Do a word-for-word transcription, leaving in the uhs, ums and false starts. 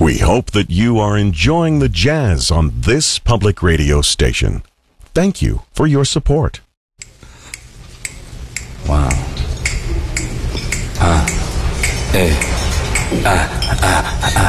We hope that you are enjoying the jazz on this public radio station. Thank you for your support. Wow. Ah. Eh. Ah. Ah. Ah.